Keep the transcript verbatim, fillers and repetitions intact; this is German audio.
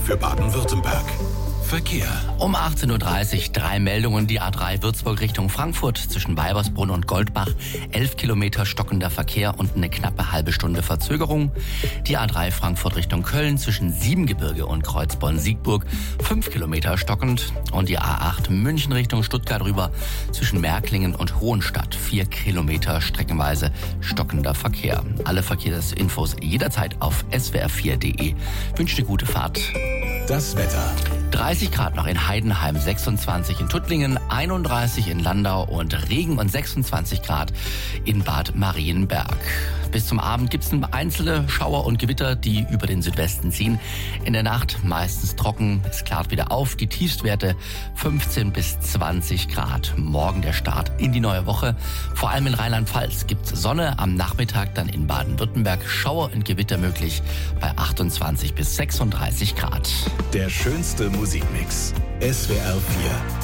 für Baden-Württemberg. Verkehr. Um achtzehn Uhr dreißig drei Meldungen. Die A drei Würzburg Richtung Frankfurt zwischen Weibersbrunn und Goldbach. elf Kilometer stockender Verkehr und eine knappe halbe Stunde Verzögerung. Die A drei Frankfurt Richtung Köln zwischen Siebengebirge und Kreuzborn-Siegburg. fünf Kilometer stockend. Und die A acht München Richtung Stuttgart rüber zwischen Märklingen und Hohenstadt. vier Kilometer streckenweise stockender Verkehr. Alle Verkehrsinfos jederzeit auf s w r vier punkt d e. Wünsche eine gute Fahrt. Das Wetter. dreißig Grad noch in Heidenheim, sechsundzwanzig in Tuttlingen, einunddreißig in Landau und Regen und sechsundzwanzig Grad in Bad Marienberg. Bis zum Abend gibt es einzelne Schauer und Gewitter, die über den Südwesten ziehen. In der Nacht meistens trocken, es klart wieder auf. Die Tiefstwerte fünfzehn bis zwanzig Grad. Morgen der Start in die neue Woche. Vor allem in Rheinland-Pfalz gibt es Sonne. Am Nachmittag dann in Baden-Württemberg Schauer und Gewitter möglich bei achtundzwanzig bis sechsunddreißig Grad. Der schönste Musikmix. S W R vier.